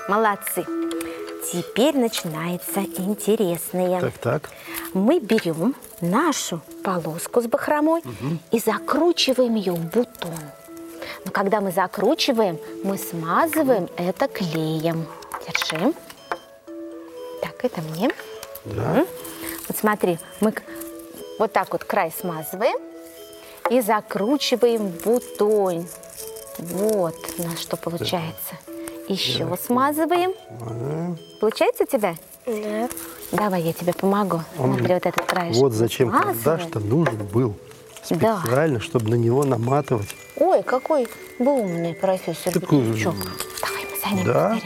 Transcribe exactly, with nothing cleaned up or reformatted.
Молодцы. Теперь начинается интересное. Так, так. Мы берем нашу полоску с бахромой угу. и закручиваем ее в бутон. Но когда мы закручиваем, мы смазываем это клеем. Держи. Так, это мне. Да. Вот смотри, мы вот так вот край смазываем и закручиваем в бутон. Вот у нас что получается. Еще да. смазываем. Ага. Получается у тебя? Да. Давай, я тебе помогу. Он... Смотри, вот этот краешек. Вот зачем карандаш-то нужен был. Специально, да. чтобы на него наматывать. Ой, какой вы умный профессор Беглячок. Давай мы за ним да? посмотрим.